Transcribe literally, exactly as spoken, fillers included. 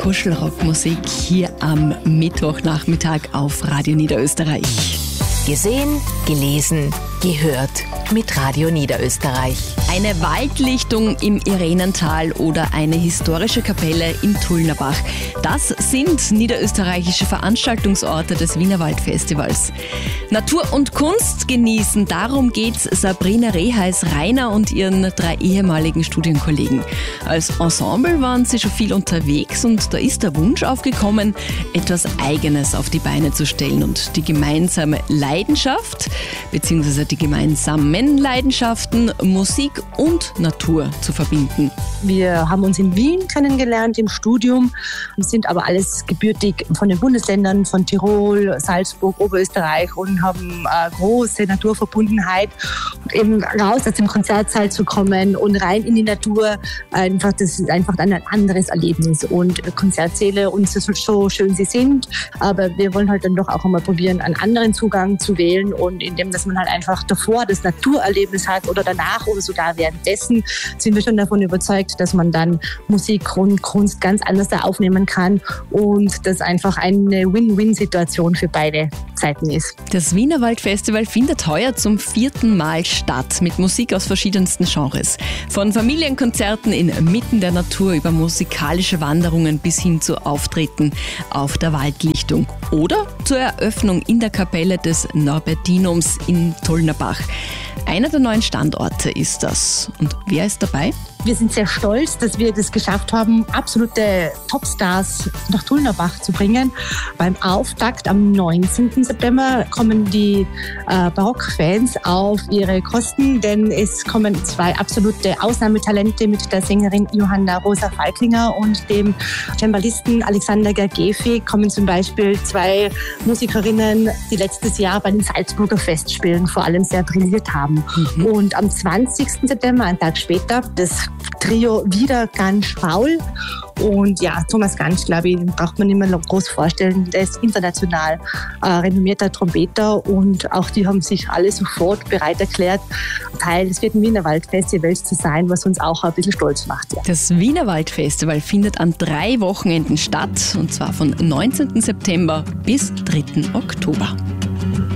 Kuschelrockmusik hier am Mittwochnachmittag auf Radio Niederösterreich. Gesehen, gelesen, gehört mit Radio Niederösterreich. Eine Waldlichtung im Irenental oder eine historische Kapelle in Tullnerbach. Das sind niederösterreichische Veranstaltungsorte des Wienerwaldfestivals. Natur und Kunst genießen, darum geht's Sabrina Reheis-Reiner und ihren drei ehemaligen Studienkollegen. Als Ensemble waren sie schon viel unterwegs und da ist der Wunsch aufgekommen, etwas Eigenes auf die Beine zu stellen und die gemeinsame Leidenschaft bzw. die gemeinsamen Leidenschaften Musik und Natur zu verbinden. Wir haben uns in Wien kennengelernt im Studium, sind aber alles gebürtig von den Bundesländern, von Tirol, Salzburg, Oberösterreich und haben eine große Naturverbundenheit. Und eben raus aus dem Konzertsaal zu kommen und rein in die Natur, einfach, das ist einfach ein anderes Erlebnis. Und Konzertsäle, uns ist so schön sie sind, aber wir wollen halt dann doch auch einmal probieren, einen anderen Zugang zu wählen und indem, dass man halt einfach davor das Naturerlebnis hat oder danach oder sogar währenddessen, sind wir schon davon überzeugt, dass man dann Musik und Kunst ganz anders da aufnehmen kann und das einfach eine Win-Win-Situation für beide Seiten ist. Das Wienerwaldfestival findet heuer zum vierten Mal statt mit Musik aus verschiedensten Genres. Von Familienkonzerten inmitten der Natur über musikalische Wanderungen bis hin zu Auftritten auf der Waldlichtung oder zur Eröffnung in der Kapelle des Norbertinums in Tullnerbach. Einer der neuen Standorte ist das. Und wer ist dabei? Wir sind sehr stolz, dass wir das geschafft haben, absolute Topstars nach Tullnerbach zu bringen. Beim Auftakt am neunzehnten September kommen die äh, Barockfans auf ihre Kosten, denn es kommen zwei absolute Ausnahmetalente mit der Sängerin Johanna Rosa Falklinger und dem Cembalisten Alexander Gergefi. Kommen zum Beispiel zwei Musikerinnen, die letztes Jahr bei den Salzburger Festspielen vor allem sehr brilliert haben. Mhm. Und am zwanzigsten September, einen Tag später, das Trio wieder ganz faul. Und ja, Thomas Ganz, glaube ich, den braucht man nicht mehr groß vorstellen. Der ist international äh, renommierter Trompeter und auch die haben sich alle sofort bereit erklärt, Teil des vierten Wienerwaldfestivals zu sein, was uns auch ein bisschen stolz macht. Ja. Das Wienerwaldfestival findet an drei Wochenenden statt und zwar von neunzehnten September bis dritten Oktober.